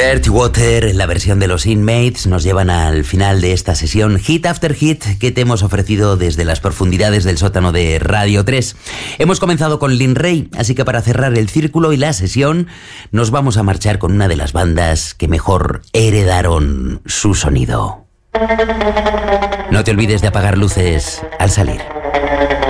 Dirty Water, la versión de los Inmates, nos llevan al final de esta sesión Hit After Hit que te hemos ofrecido desde las profundidades del sótano de Radio 3. Hemos comenzado con Lin Rey, así que para cerrar el círculo y la sesión nos vamos a marchar con una de las bandas que mejor heredaron su sonido. No te olvides de apagar luces al salir.